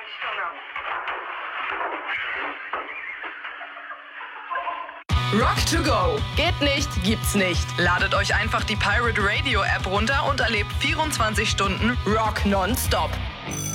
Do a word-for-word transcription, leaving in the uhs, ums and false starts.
Rock to go. Geht nicht, gibt's nicht. Ladet euch einfach die Pirate Radio App runter und erlebt vierundzwanzig Stunden Rock nonstop.